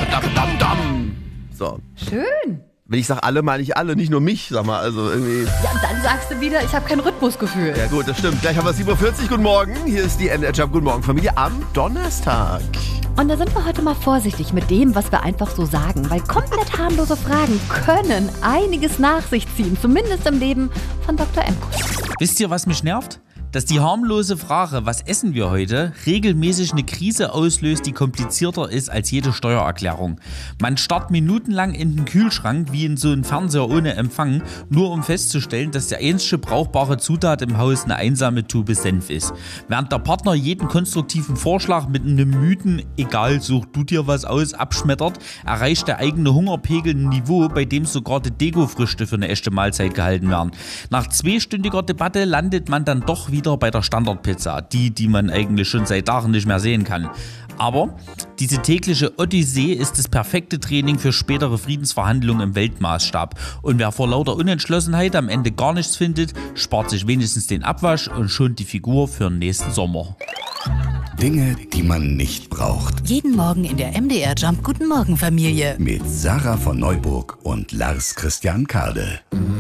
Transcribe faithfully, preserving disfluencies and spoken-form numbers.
dam, dam, dam. So. Schön. Wenn ich sage alle, meine ich alle, nicht nur mich, sag mal, also irgendwie. Ja, und dann sagst du wieder, ich habe kein Rhythmusgefühl. Ja gut, das stimmt. Gleich haben wir sieben Uhr vierzig. Guten Morgen. Hier ist die N D R Jump. Guten Morgen, Familie am Donnerstag. Und da sind wir heute mal vorsichtig mit dem, was wir einfach so sagen, weil komplett harmlose Fragen können einiges nach sich ziehen, zumindest im Leben von Doktor Emkus. Wisst ihr, was mich nervt? Dass die harmlose Frage, was essen wir heute, regelmäßig eine Krise auslöst, die komplizierter ist als jede Steuererklärung. Man starrt minutenlang in den Kühlschrank wie in so einen Fernseher ohne Empfang, nur um festzustellen, dass der einzige brauchbare Zutat im Haus eine einsame Tube Senf ist. Während der Partner jeden konstruktiven Vorschlag mit einem müden "Egal, such du dir was aus" abschmettert, erreicht der eigene Hungerpegel ein Niveau, bei dem sogar die Deko-Früchte für eine echte Mahlzeit gehalten werden. Nach zweistündiger Debatte landet man dann doch wieder bei der Standardpizza, die, die man eigentlich schon seit Jahren nicht mehr sehen kann. Aber diese tägliche Odyssee ist das perfekte Training für spätere Friedensverhandlungen im Weltmaßstab. Und wer vor lauter Unentschlossenheit am Ende gar nichts findet, spart sich wenigstens den Abwasch und schont die Figur für den nächsten Sommer. Dinge, die man nicht braucht. Jeden Morgen in der M D R Jump Guten Morgen Familie. Mit Sarah von Neuburg und Lars Christian Kade.